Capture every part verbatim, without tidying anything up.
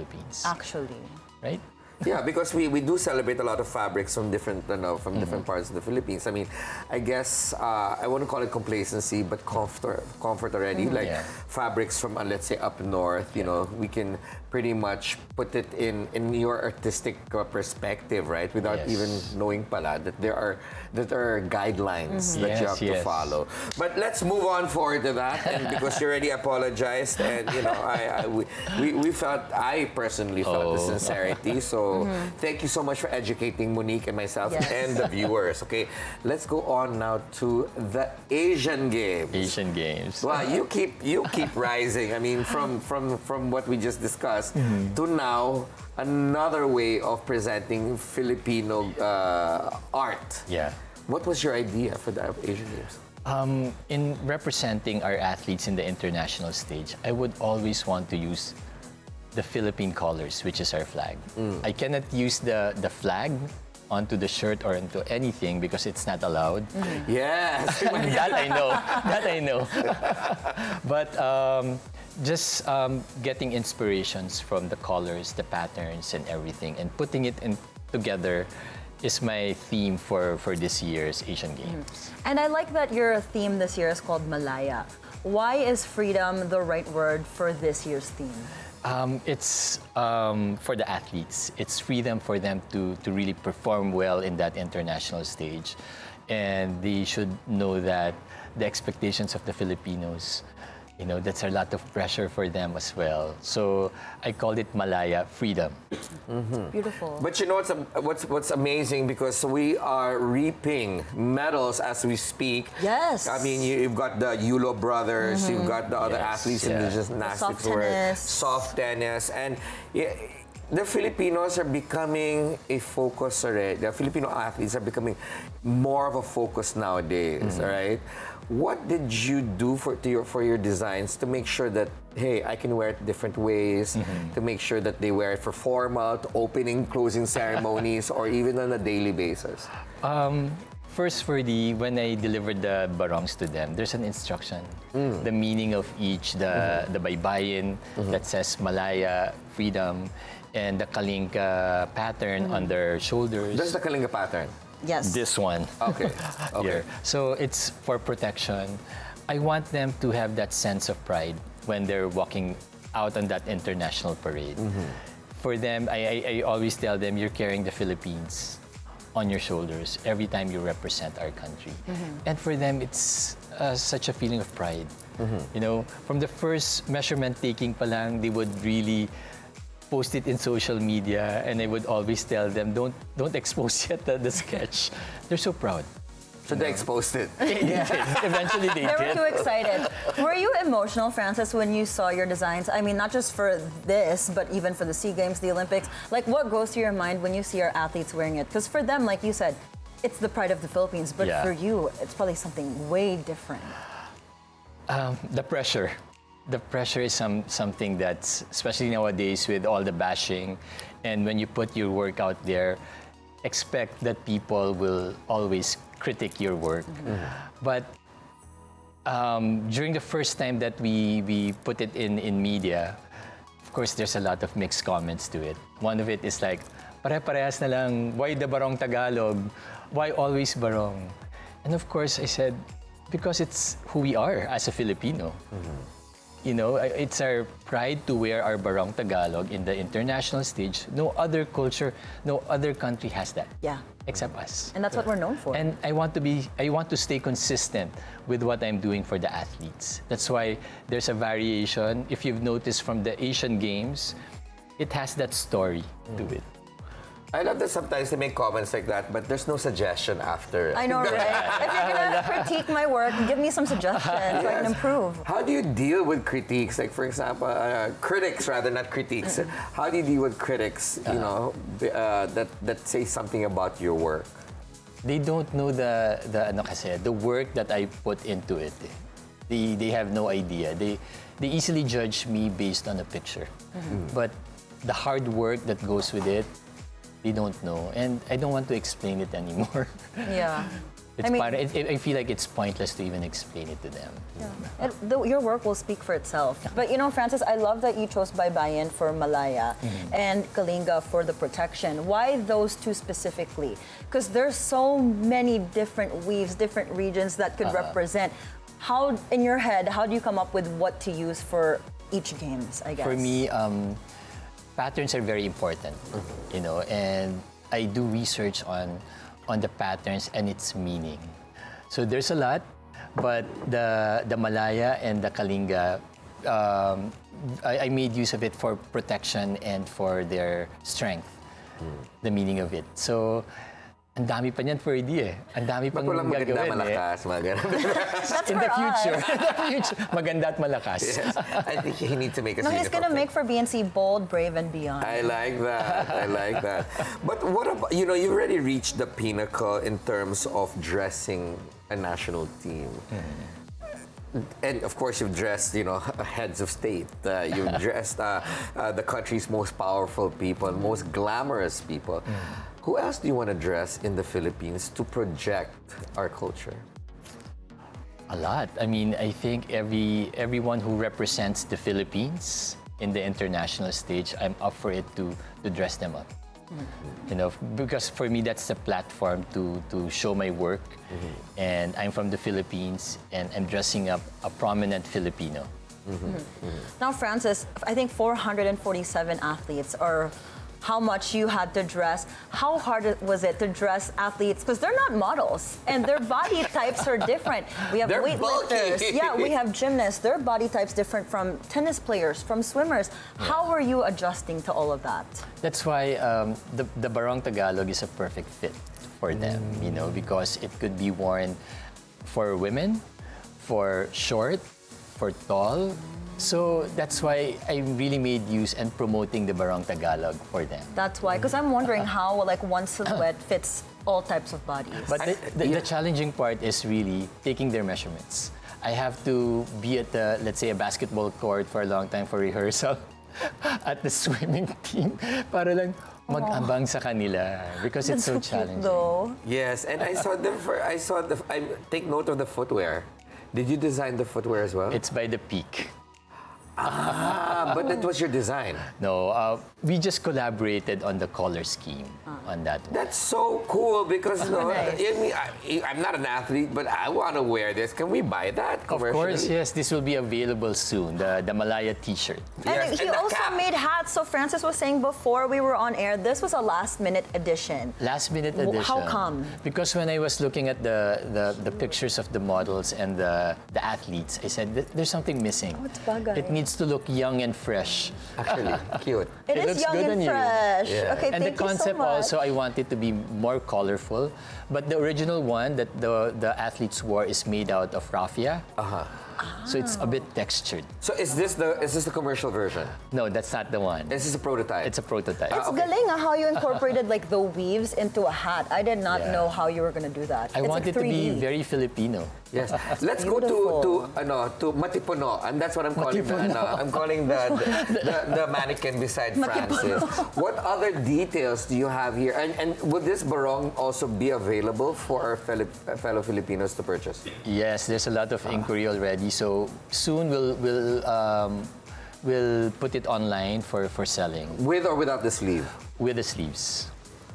Philippines. Actually. Right? Yeah, because we, we do celebrate a lot of fabrics from different you know, from mm-hmm. different parts of the Philippines. I mean, I guess uh, I wouldn't call it complacency, but comfort comfort already. Mm-hmm. Like yeah. fabrics from uh, let's say up north, you yeah. know, we can pretty much put it in in your artistic uh, perspective, right? Without yes. even knowing pala that there are that there are guidelines mm-hmm. that yes, you have yes. to follow. But let's move on forward to that, and because you already apologized, and you know, I, I we, we we felt I personally felt oh. the sincerity. So mm-hmm. thank you so much for educating Monique and myself yes. and the viewers. Okay, let's go on now to the Asian Games. Asian Games. Wow, you keep you keep rising. I mean, from from from what we just discussed mm-hmm. to now another way of presenting Filipino uh, art. Yeah. What was your idea for the Asian Games? Um, in representing our athletes in the international stage, I would always want to use the Philippine colors, which is our flag. Mm. I cannot use the, the flag onto the shirt or into anything because it's not allowed. Mm-hmm. Yes! That I know. That I know. But um, just um, getting inspirations from the colors, the patterns, and everything, and putting it in together is my theme for, for this year's Asian Games. Mm. And I like that your theme this year is called Malaya. Why is freedom the right word for this year's theme? Um, it's um, for the athletes. It's freedom for them to, to really perform well in that international stage. And they should know that the expectations of the Filipinos, you know, that's a lot of pressure for them as well. So I called it Malaya, freedom. Mm-hmm. Beautiful. But you know what's, what's, what's amazing, because we are reaping medals as we speak. Yes. I mean, you, you've got the Yulo brothers, mm-hmm. you've got the other yes. athletes yeah. in the gymnastics. Soft tennis. Soft tennis. And yeah, the Filipinos are becoming a focus already. The Filipino athletes are becoming more of a focus nowadays, mm-hmm. all right? What did you do for to your for your designs to make sure that, hey, I can wear it different ways, mm-hmm. to make sure that they wear it for formal, to opening, closing ceremonies, or even on a daily basis? Um, first, for the when I delivered the barongs to them, there's an instruction, mm. the meaning of each, the mm-hmm. the baybayin mm-hmm. that says Malaya, freedom, and the kalinga pattern mm-hmm. on their shoulders. There's the kalinga pattern. Yes. This one. Okay. Okay. Here. So it's for protection. I want them to have that sense of pride when they're walking out on that international parade. Mm-hmm. For them, I, I, I always tell them, you're carrying the Philippines on your shoulders every time you represent our country. Mm-hmm. And for them, it's uh, such a feeling of pride. Mm-hmm. You know, from the first measurement taking pa lang, they would really post it in social media, and I would always tell them, don't don't expose yet the, the sketch. They're so proud. So they exposed it. Yeah. Eventually they, they did. They were too excited. Were you emotional, Francis, when you saw your designs? I mean, not just for this, but even for the SEA Games, the Olympics. Like, what goes through your mind when you see our athletes wearing it? Because for them, like you said, it's the pride of the Philippines. But yeah. for you, it's probably something way different. Um, the pressure. The pressure is some, something that's, especially nowadays with all the bashing, and when you put your work out there, expect that people will always critique your work. Mm-hmm. But um, during the first time that we, we put it in, in media, of course, there's a lot of mixed comments to it. One of it is like, pare-parehas na lang, why the Barong Tagalog? Why always Barong? And of course, I said, because it's who we are as a Filipino. Mm-hmm. You know, it's our pride to wear our Barong Tagalog in the international stage. No other culture, no other country has that. Yeah. Except us. And that's what we're known for. And I want to be, I want to stay consistent with what I'm doing for the athletes. That's why there's a variation. If you've noticed from the Asian Games, it has that story mm. to it. I love that sometimes they make comments like that, but there's no suggestion after. I know, right? If you're gonna critique my work, give me some suggestions yes. so I can improve. How do you deal with critiques? Like, for example, uh, critics rather, not critiques. Mm-hmm. How do you deal with critics, you know, uh, that, that say something about your work? They don't know the, the, ano kasi, the work that I put into it. They, they have no idea. They, they easily judge me based on a picture. Mm-hmm. But the hard work that goes with it, they don't know, and I don't want to explain it anymore. Yeah. It's I mean- part, it, it- I feel like it's pointless to even explain it to them. It, the, your work will speak for itself. But you know, Francis, I love that you chose Baybayin for Malaya and Kalinga for the protection. Why those two specifically? Because there's so many different weaves, different regions that could represent. How, in your head, how do you come up with what to use for each games, I guess? For me, um, patterns are very important, you know, and I do research on on the patterns and its meaning. So there's a lot, but the the Malaya and the Kalinga, um, I, I made use of it for protection and for their strength, the meaning of it. So, ang dami pa niyan, Ferdy eh. Ang dami Ba't pang walang maganda, gagawin eh. malakas, mga ganun? That's In for the future, us. in the future, maganda at malakas. Yes. I think he needs to make us No, he's gonna make for B N C bold, brave, and beyond. I like that. I like that. But what about, you know, you've already reached the pinnacle in terms of dressing a national team. And of course, you've dressed, you know, heads of state. Uh, you've dressed uh, uh, the country's most powerful people, most glamorous people. Who else do you want to dress in the Philippines to project our culture? A lot. I mean, I think every everyone who represents the Philippines in the international stage, I'm up for it to to dress them up. You know, because for me that's the platform to to show my work, and I'm from the Philippines, and I'm dressing up a prominent Filipino. Now, Francis, I think four hundred forty-seven athletes, or how much you had to dress. How hard was it to dress athletes? Because they're not models, and their body types are different. We have They're weightlifters. bulky. Yeah, we have gymnasts. Their body types different from tennis players, from swimmers. How were you adjusting to all of that? That's why um, the the Barong Tagalog is a perfect fit for them. You know, because it could be worn for women, for short, for tall. So that's why I really made use and promoting the Barong Tagalog for them. That's why, because I'm wondering how like one silhouette fits all types of bodies. But the, the, the challenging part is really taking their measurements. I have to be at the, let's say, a basketball court for a long time for rehearsal at the swimming team para lang mag-abang sa kanila because it's That's so so cute, challenging. though. Yes, and I saw the, for, I saw the, I take note of the footwear. Did you design the footwear as well? It's by the peak. Ah, but that was your design. No, uh, we just collaborated on the color scheme on that one. That's so cool because you know, Nice. I mean, I, I'm not an athlete, but I want to wear this. Can we buy that Of commercially? course, yes, this will be available soon, the, the Malaya t-shirt. Yes, And he and the also cap. made hats. So Francis was saying before we were on air, this was a last minute edition. Last minute W- edition. how come? Because when I was looking at the, the, the pictures of the models and the, the athletes, I said, "Th- there's something missing. Oh, it's bagay. It needs to look young and fresh. Actually, cute. It It is looks young good on and you. fresh. Yeah. Okay, And the thank you so concept much. also, I want it to be more colorful. But the original one that the, the athletes wore is made out of raffia. Uh-huh. So it's a bit textured. So is this the is this the commercial version? No, that's not the one. Is this a prototype? It's a prototype. It's okay. galing ah, how you incorporated like the weaves into a hat. I did not Yeah. know how you were gonna do that. I it's want like it to be three D. very Filipino. Yes. Let's go to Beautiful. to ano to Matipuno, and that's what I'm calling the, Matipuno. ano, I'm calling the the, the the mannequin beside Francis. What other details do you have here? And and would this barong also be available for our fellow, fellow Filipinos to purchase? Yes, there's a lot of inquiry already. So soon we'll we'll um, we'll put it online for, for selling With or without the sleeve? with the sleeves.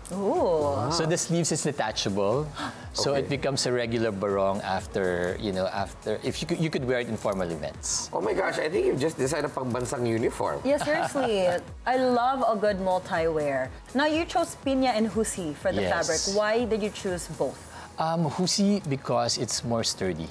Ooh. So the sleeves is detachable, so Okay. it becomes a regular barong after you know after if you could, you could wear it in formal events. Oh my gosh, I think you've just designed a pangbansang uniform. Yeah, seriously. I love a good multi-wear. Now you chose pinya and husi for the Yes. fabric. Why did you choose both? Um, husi because it's more sturdy.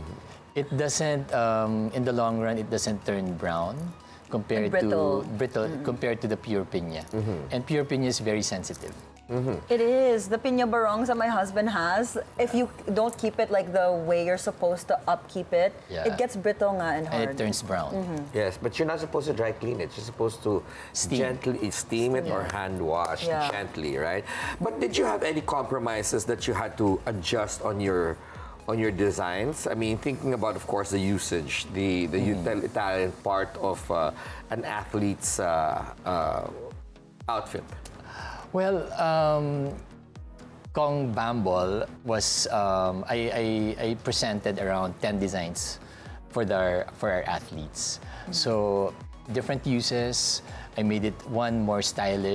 It doesn't um, in the long run it doesn't turn brown compared And brittle. to brittle compared to the pure pinya. And pure pinya is very sensitive. It is. The pinya barongs that my husband has, if you don't keep it like the way you're supposed to upkeep it, Yeah. it gets brittle nga and And hard. it turns brown. Yes, but you're not supposed to dry clean it. You're supposed to Steam. gently steam it or hand wash Yeah. gently, right? But did you have any compromises that you had to adjust on your on your designs? I mean, thinking about, of course, the usage, the the utilitarian part of uh, an athlete's uh, uh, outfit. Well, um, Kong Bambol was, um, I, I, I presented around ten designs for, the, for our athletes. So different uses, I made it one more stylish.